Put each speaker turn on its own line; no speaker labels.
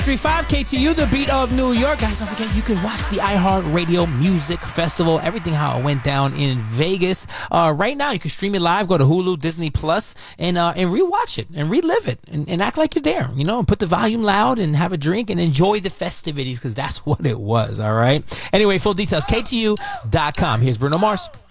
35 KTU, the beat of New York. Guys, don't forget, you can watch the iHeartRadio Music Festival, everything how it went down in Vegas. Right now, you can stream it live, go to Hulu, Disney Plus, and rewatch it and relive it and act like you're there, and put the volume loud and have a drink and enjoy the festivities because that's what it was, all right? Anyway, full details, KTU.com. Here's Bruno Mars.